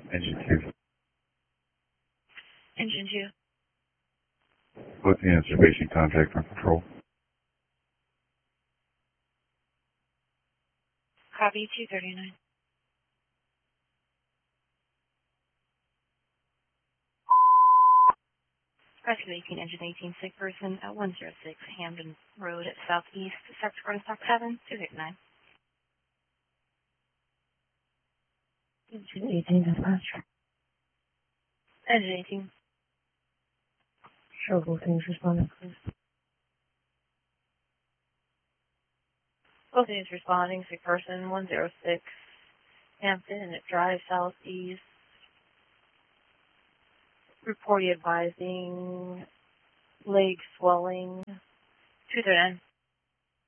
Engine 2. Engine 2. What's the observation contact from control? Copy 239. Rescue 18, Engine 18, sick person at 106 Hamden Road at Southeast, Sector Garden Stock Cabin, 269. Engine 18, dispatch. Engine 18. Show both things responding, please. Both units responding, sick person, 106 Hampton Drive, Southeast. Reportee advising leg swelling, 239.